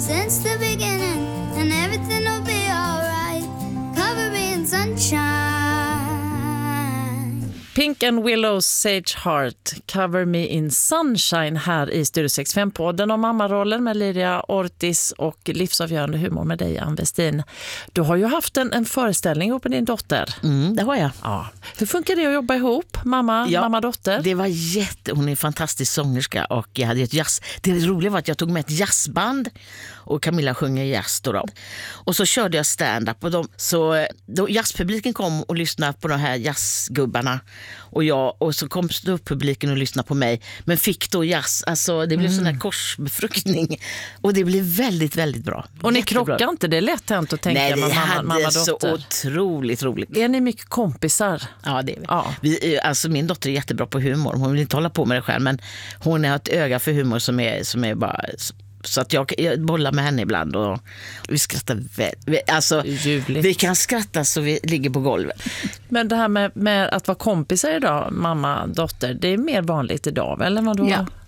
since the beginning, and everything will be alright. Cover me in sunshine. Pink and Willow Sage Heart, Cover Me in Sunshine här i Studio 65-podden om mammarollen med Liria Ortiz och livsavgörande humor med dig, Ann Westin. Du har ju haft en föreställning ihop med din dotter. Det har jag. Ja. Hur funkar det att jobba ihop, mamma-dotter? Det var hon är en fantastisk sångerska och jag hade ett jazz. Det roliga var att jag tog med ett jazzband och Camilla sjunger jazz då. Och så körde jag stand-up och då jazzpubliken kom och lyssnade på de här jazzgubbarna och så kom publiken och lyssnade på mig, men fick då jazz, alltså det blev sån här korsbefruktning och det blev väldigt, väldigt bra. Och ni krockar inte, det är lätt hänt att tänka. Nej, med vi hade så dotter. otroligt roligt. Är ni mycket kompisar? Ja, det är vi. Ja. Alltså min dotter är jättebra på humor, hon vill inte hålla på med det själv, men hon har ett öga för humor som är bara... Så att jag bollar med henne ibland och vi skrattar vi kan skratta så vi ligger på golvet. Men det här med att vara kompisar idag, mamma, dotter, det är mer vanligt idag, eller vadå? Ja,